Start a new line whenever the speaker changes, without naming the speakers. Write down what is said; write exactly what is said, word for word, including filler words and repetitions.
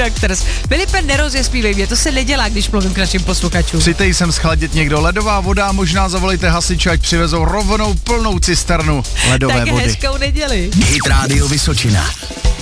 Doctors. Filipe, nerozespívej mě, to se nedělá, když mluvím k našim posluchačům.
Přijďte sem schladit někdo, ledová voda, možná zavolejte hasiče, ať přivezou rovnou plnou cisternu ledové
tak
vody.
hezkou neděli.
Hit Radio Vysočina.